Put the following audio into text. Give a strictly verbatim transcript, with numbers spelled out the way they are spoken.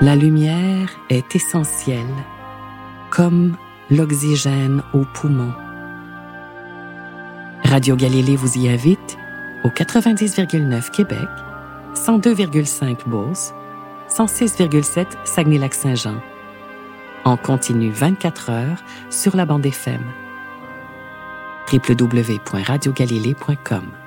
La lumière est essentielle, comme l'oxygène aux poumons. Radio Galilée vous y invite au quatre-vingt-dix virgule neuf Québec, cent deux virgule cinq Beauce, cent six virgule sept Saguenay-Lac-Saint-Jean. En continu vingt-quatre heures sur la bande F M. w w w point radio galilée point com